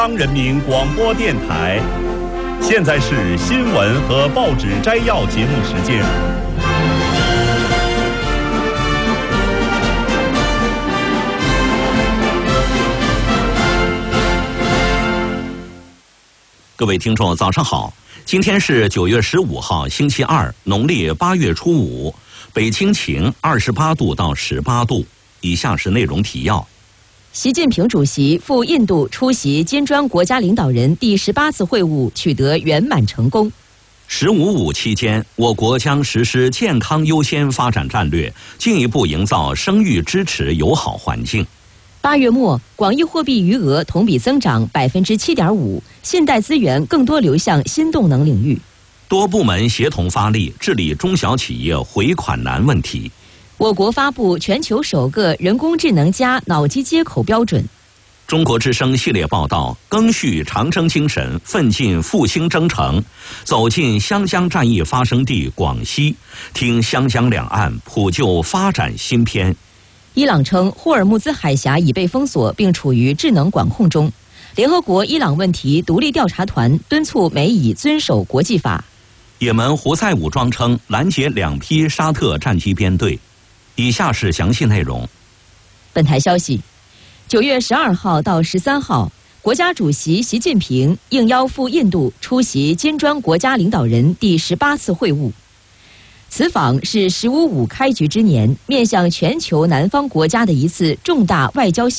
中央人民广播电台，现在是新闻和报纸摘要节目时间。 各位听众，早上好！今天是9月15号，星期二，农历8月初5，北京晴，28度到18度。以下是内容提要。 习近平主席赴印度出席金砖国家领导人第18次会晤，取得圆满成功。 “15+5”期间，我国将实施健康优先发展战略，进一步营造生育支持友好环境。 8月末，广义货币余额同比增长7.5%，信贷资源更多流向新动能领域。 多部门协同发力，治理中小企业回款难问题。 我国发布全球首个人工智能加脑机接口标准。 中国之声系列报道：赓续长征精神，奋进复兴征程，走进湘江战役发生地广西，听湘江两岸普救发展新篇。 伊朗称霍尔木兹海峡已被封锁并处于智能管控中。联合国伊朗问题独立调查团敦促美以遵守国际法。 也门胡塞武装称拦截2批沙特战机编队。以下是详细内容。 本台消息，9月12号到13号，国家主席习近平应邀赴印度出席金砖国家领导人第18次会晤。此访是“15+5”开局之年，面向全球南方国家的一次重大外交